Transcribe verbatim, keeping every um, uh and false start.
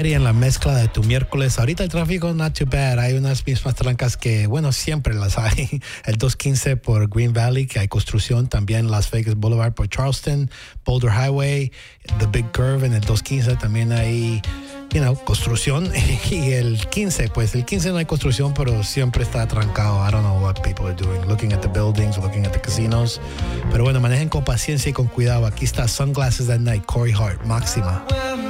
feria en la mezcla de tu miércoles. Ahorita el tráfico not too bad. Hay unas mismas trancas que, bueno, siempre las hay. El doscientos quince por Green Valley, que hay construcción. También Las Vegas Boulevard por Charleston, Boulder Highway, The Big Curve en el doscientos quince. También hay, you know, construcción. Y el quince, pues el quince no hay construcción, pero siempre está trancado. I don't know what people are doing, looking at the buildings, looking at the casinos. Pero bueno, manejen con paciencia y con cuidado. Aquí está Sunglasses at Night, Corey Hart, Máxima.